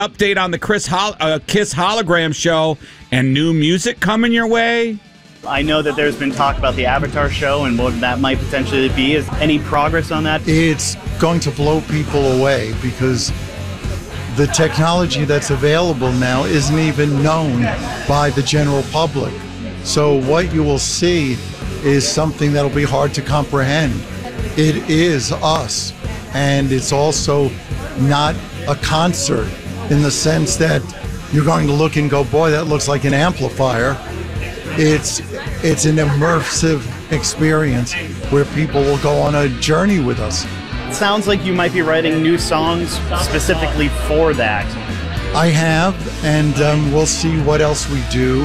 update on the Kiss hologram show and new music coming your way? I know that there's been talk about the Avatar show and what that might potentially be. Is any progress on that? It's going to blow people away because the technology that's available now isn't even known by the general public. So what you will see is something that'll be hard to comprehend. It is us, and it's also not a concert in the sense that you're going to look and go, boy, that looks like an amplifier. It's an immersive experience where people will go on a journey with us. It sounds like you might be writing new songs specifically for that. I have, and we'll see what else we do.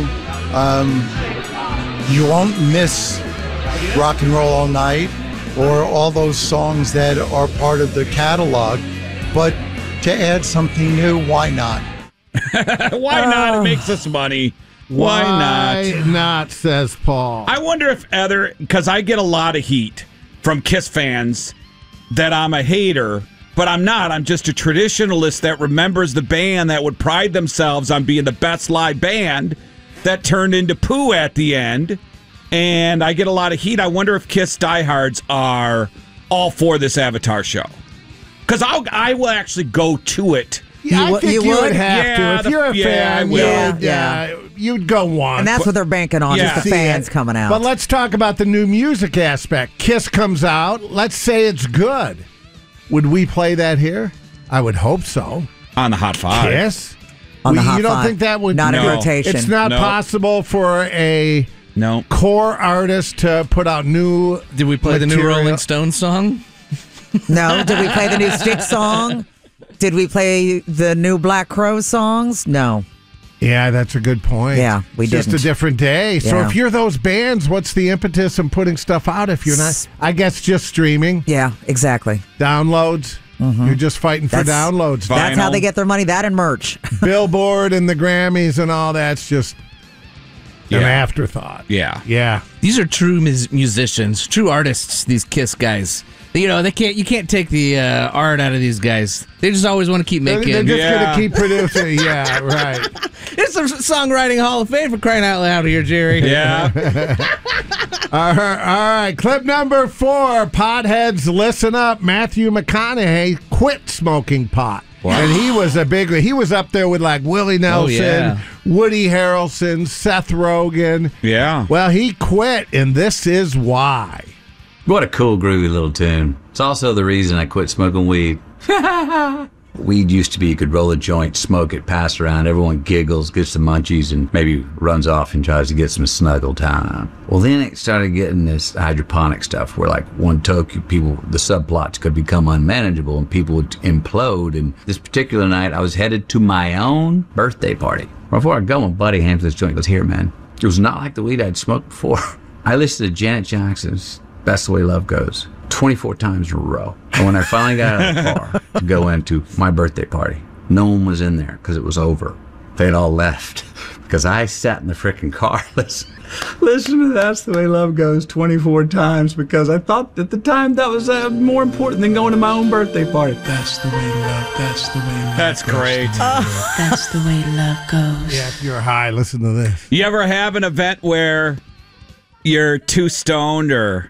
You won't miss Rock and Roll All Night or all those songs that are part of the catalog, but to add something new, why not? Why not? It makes us money. Why not, says Paul. I wonder if because I get a lot of heat from Kiss fans that I'm a hater, but I'm not. I'm just a traditionalist that remembers the band that would pride themselves on being the best live band that turned into poo at the end. And I get a lot of heat. I wonder if Kiss diehards are all for this Avatar show. Because I will actually go to it. Yeah, I think you would have to. If you're a fan, you'd go on. And that's what they're banking on, just the fans coming out. But let's talk about the new music aspect. Kiss comes out. Let's say it's good. Would we play that here? I would hope so. On the Hot Five. Kiss? On the Hot You don't Five. think that would... Not in rotation. It's not possible for a core artist to put out new Did we play the new Rolling Stones song? No. Did we play the new Styx song? Did we play the new Black Crowes songs? No. Yeah, that's a good point. Yeah, we didn't. Just a different day. So Yeah. if you're those bands, what's the impetus in putting stuff out if you're not? I guess just streaming. Yeah, exactly. Downloads. You're just fighting for downloads. That's how they get their money, that and merch. Billboard and the Grammys and all that's just an afterthought. Yeah. Yeah. These are true musicians, true artists, these Kiss guys. You know, you can't take the art out of these guys. They just always want to keep making. They're just going to keep producing. Yeah, right. It's a songwriting hall of fame for crying out loud here, Jerry. Yeah. All right. Clip number 4. Potheads, listen up. Matthew McConaughey quit smoking pot. Wow. And he was up there with like Willie Nelson, Woody Harrelson, Seth Rogen. Yeah. Well, he quit, and this is why. What a cool, groovy little tune. It's also the reason I quit smoking weed. Weed used to be you could roll a joint, smoke it, pass around, everyone giggles, gets the munchies, and maybe runs off and tries to get some snuggle time. Well, then it started getting this hydroponic stuff where, like, one toke, the subplots could become unmanageable and people would implode. And this particular night, I was headed to my own birthday party. Before I go, my buddy hands me this joint. He goes, "Here, man." It was not like the weed I'd smoked before. I listened to Janet Jackson's That's the Way Love Goes 24 times in a row. And when I finally got out of the car to go into my birthday party, no one was in there because it was over. They'd all left because I sat in the freaking car listen to That's the Way Love Goes 24 times because I thought at the time that was more important than going to my own birthday party. That's the way love, that's the way love That's goes. great. That's the way love goes. Yeah, if you're high, listen to this. You ever have an event where you're too stoned or...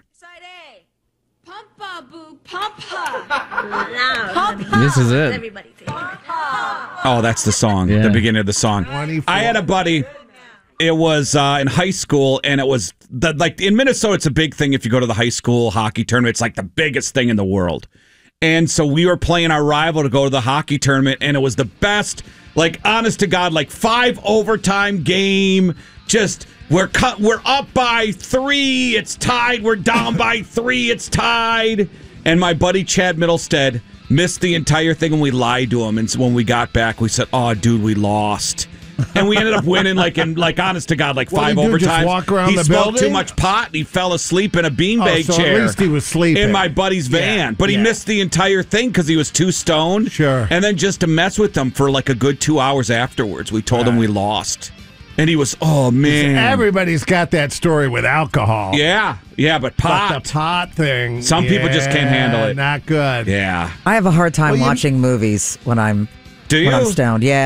This is it. Everybody say Oh, that's the song, the beginning of the song. 24. I had a buddy, it was in high school, and it was, like in Minnesota, it's a big thing if you go to the high school hockey tournament. It's like the biggest thing in the world. And so we were playing our rival to go to the hockey tournament, and it was the best, like, honest to God, like 5 overtime game, just... We're up by 3. It's tied. We're down by 3. It's tied. And my buddy Chad Middlestead missed the entire thing, and we lied to him. And so when we got back, we said, "Oh, dude, we lost." And we ended up winning, like honest to God, like 5 overtimes. Just walk around he the smoked building? too much pot, and he fell asleep in a beanbag so chair. At least he was sleeping in my buddy's van. But he missed the entire thing because he was too stoned. Sure. And then just to mess with them for like a good 2 hours afterwards, we told him we lost. And he was, oh, man. Everybody's got that story with alcohol. Yeah, but pot. But the pot thing. Some people just can't handle it. Not good. Yeah. I have a hard time watching movies when I'm Do you? When I'm stoned, yeah.